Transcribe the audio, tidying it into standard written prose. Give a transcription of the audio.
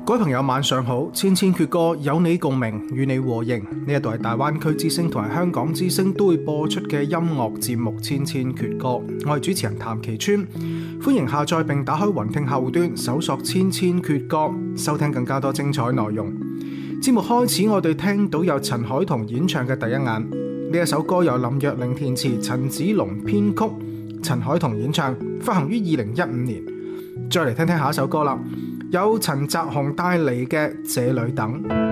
各位朋友晚上好，千千闕歌有你共鳴，與你和應。呢一度係大灣區之聲同埋香港之聲都會播出嘅音樂節目《千千闕歌》，我係主持人譚其川，歡迎下載並打開雲聽客戶端，搜索千千闕歌，收聽更加多精彩內容。節目開始，我哋聽到有陳凱彤演唱嘅《第一眼》，呢一首歌由林若寧填詞，陳子龍編曲，陳凱彤演唱，發行於2015年。再嚟聽聽下一首歌啦。有陳澤鴻帶嚟嘅《這裏等》。